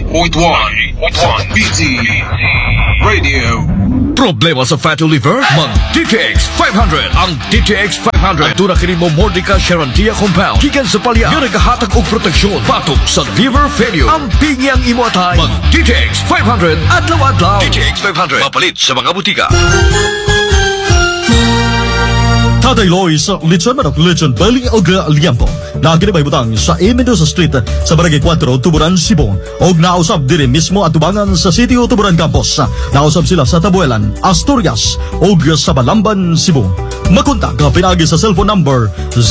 88.1 BT Radio. Problema sa fatty liver? Mag DTX 500. Ang DTX 500 ito na kini mo Mordica Sharantia Compound gikan sa palya nga nagahatag og proteksyon batok sa liver failure. Ang pingyang imo atay. Mag DTX 500 adlaw-adlaw. DTX 500 mapalit sa mga butika. Tatay Loy sa Lechon Manok, Lechon Belly o Liampo. Naginibay butang sa Mendoza Street sa Barangay 4, Tuburan, Cebu. Og nausab diri mismo at tubangan sa City o Tuburan Campus. Nausab sila sa Tabuelan, Asturias og sa Balamban, Cebu. Makontak ka pinagi sa cellphone number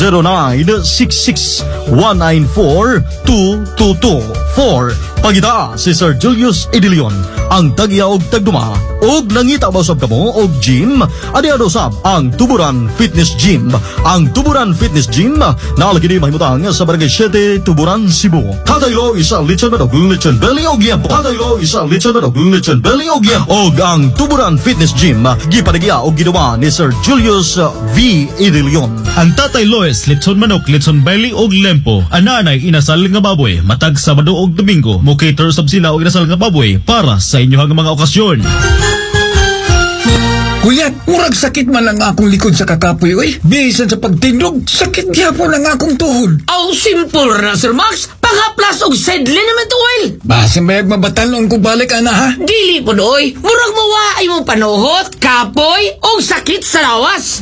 0966-194-2224. Pagita si Sir Julius Idilion, ang tagya og tagduma. Og nangita ba usab kamo og gym? Adi usab ang Tuburan Fitness Gym. Ang Tuburan Fitness Gym nalagi di mahimutang sa Barangay 7, Tuburan, Cebu. Tatay Loy sa Lechon Manok, Lechon Belly o Liampo. Tatay Loy sa Lechon Manok, Lechon Belly o Liampo. Og ang Tuburan Fitness Gym gipanagya og ginawa ni Sir Julius V. Idilion. Ang Tatay Lois, Lechon Manok, Lechon Belly og Lempo, ananay inasal nga baboy, matag Sabado og Domingo, mo cater sab sila og inasal nga baboy para sa inyong mga okasyon. Kuya, murag sakit man ang akong likod sa kakapoy, oy. Bisan sa pagtindog, sakit gyapon ang akong tuhod. Aw, simple na, Sir Max. Panghaplas og sedlin naman to, oil. Base mayag mabatalon ko balik, ana, ha? Dili po, oy. Murag mawaay mong panuhot, kapoy, og sakit sa lawas.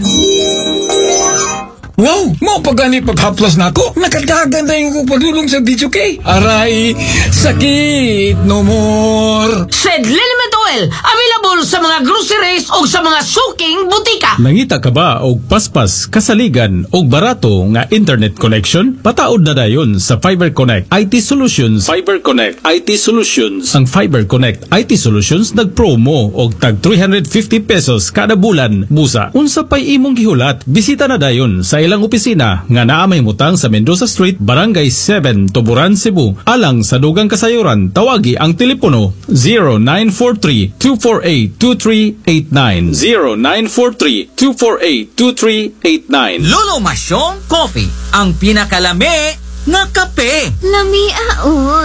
Wow, mo pa gani paghaplas na ako. Nakadagan na yung padulong sa video kay. Aray, sakit no more. Sedlin naman to, oil. Available sa mga groceries o sa mga suking butika. Nangita ka ba og paspas, kasaligan og barato nga internet connection? Pataod na dayon sa Fiber Connect IT Solutions. Fiber Connect IT Solutions. Ang Fiber Connect IT Solutions nagpromo og tag 350 pesos kada bulan. Busa, unsa pay imong gihulat? Bisita na dayon sa ilang opisina nga naa may mutang sa Mendoza Street, Barangay 7, Tuburan, Cebu. Alang sa dugang kasayuran, tawagi ang telepono 0943-248-2389. 0943-248-2389. Lolo Masyong Coffee, ang pinakalami nga kape. Lami aon.